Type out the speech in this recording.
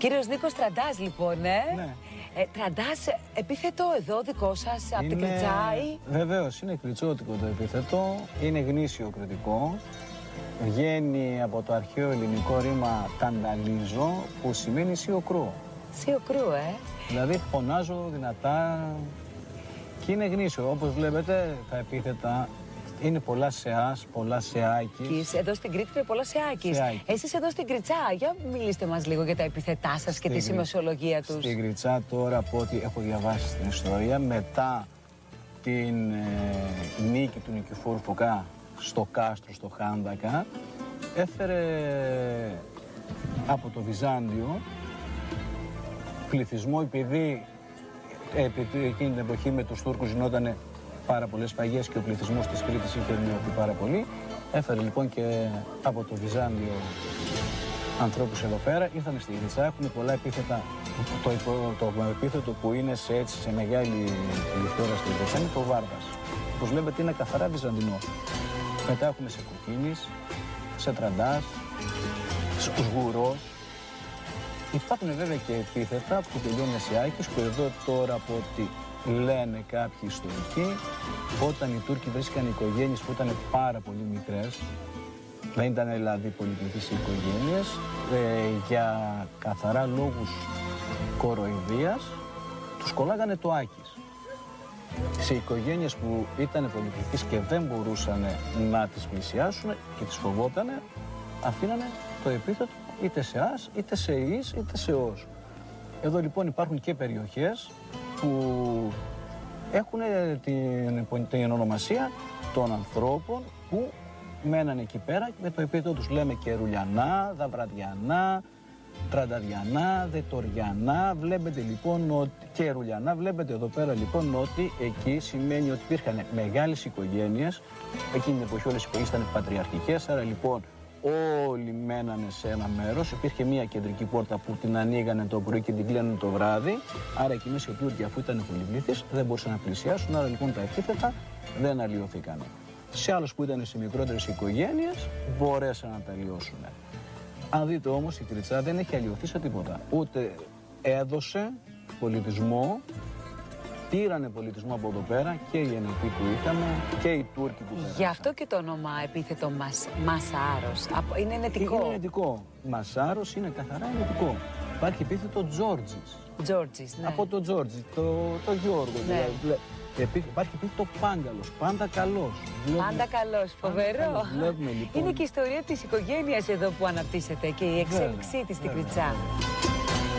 Κύριος Νίκος Τραντάς, λοιπόν, Ναι. Τραντάς, επίθετο εδώ δικό σας, από την Κρητσά ή... Βεβαίως, είναι κριτσότικο το επίθετο, είναι γνήσιο κριτικό. Βγαίνει από το αρχαίο ελληνικό ρήμα τανταλίζω, που σημαίνει σιωκρού. Σιωκρού, Δηλαδή φωνάζω δυνατά και είναι γνήσιο. Όπως βλέπετε, τα επίθετα είναι πολλά σεάς, πολλά σεάκης. Εδώ στην Κρήτη είναι πολλά σεάκης. Εσείς εδώ στην Κρητσά, για μιλήστε μας λίγο για τα επίθετά σας και τη σημασιολογία τους. Στην Κρητσά τώρα, από ό,τι έχω διαβάσει στην ιστορία, μετά την νίκη του Νικηφόρου Φωκά στο κάστρο, στο Χάνδακα, έφερε από το Βυζάντιο πληθυσμό, επειδή εκείνη την εποχή με τους Τούρκους γινόταν πάρα πολλές σφαγές και ο πληθυσμός της Κρήτης είχε μειωθεί πάρα πολύ. Έφερε λοιπόν και από το Βυζάντιο ανθρώπους εδώ πέρα, ήρθαν στη Κρητσά, έχουν πολλά επίθετα. Το επίθετο που είναι σε μεγάλη πληθώρα στη Κρητσά είναι το Βάρδας. Όπως βλέπετε είναι καθαρά βυζαντινό. Μετά έχουμε σε Κοκκίνης, σε Τραντάς, σε Γουρός. Υπάρχουν βέβαια και επίθετα που τελειώνουν σε Άκης, που εδώ τώρα από ό,τι λένε κάποιοι ιστορικοί, όταν οι Τούρκοι βρίσκαν οικογένειες που ήταν πάρα πολύ μικρές, δεν ήταν δηλαδή πολυπληθείς οικογένειες, για καθαρά λόγους κοροϊδίας, τους κολλάγανε το Άκης. Σε οικογένειες που ήταν πολυπληθείς και δεν μπορούσαν να τις πλησιάσουν και τις φοβότανε, αφήνανε το επίθετο είτε σε Άς, είτε σε Ις, είτε σε Ως. Εδώ λοιπόν υπάρχουν και περιοχές που έχουν την ονομασία των ανθρώπων που μένανε εκεί πέρα, με το επίθετο τους λέμε και Ρουλιανά, Δαβραδιανά, Τρανταδιανά, Δετοριανά. Βλέπετε λοιπόν ότι και Ρουλιανά, βλέπετε εδώ πέρα λοιπόν ότι εκεί σημαίνει ότι υπήρχαν μεγάλες οικογένειες. Εκείνη την εποχή όλες οι οικογένειες ήταν πατριαρχικές, άρα λοιπόν όλοι μένανε σε ένα μέρος. Υπήρχε μια κεντρική πόρτα που την ανοίγανε το πρωί και την κλείνανε το βράδυ. Άρα εκεί μέσα οι Τούρκοι, αφού ήταν πολυπληθείς, δεν μπορούσαν να πλησιάσουν. Άρα λοιπόν τα επίθετα δεν αλλοιώθηκαν. Σε άλλους που ήταν σε μικρότερες οικογένειες μπορέσαν να τα αλλοιώσουν. Αν δείτε όμως, η Κρητσά δεν έχει αλλοιωθεί σε τίποτα. Ούτε έδωσε πολιτισμό. Πήρανε πολιτισμό από εδώ πέρα και οι Ενωτοί που είχαμε και οι Τούρκοι που πέρασαν. Γι' αυτό και το όνομα επίθετο Μασάρος. Είναι ενετικό. Είναι ενετικό. Μασάρος είναι καθαρά ενετικό. Υπάρχει επίθετο Τζόρτζης. Τζόρτζης, ναι. Από το Τζόρτζι, το Γιώργο. Ναι. Δηλαδή. Υπάρχει επίθετο Πάγκαλος, πάντα καλός. Πάντα καλός, φοβερό. Βλέπουμε, λοιπόν. Είναι και η ιστορία της οικογένειας εδώ που αναπτύσσεται και η εξέλιξή της στην Κρητσά.